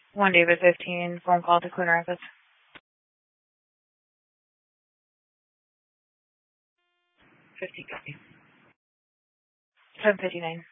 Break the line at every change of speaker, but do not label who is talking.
1 David 15, phone call to Coon Rapids. 50. 759.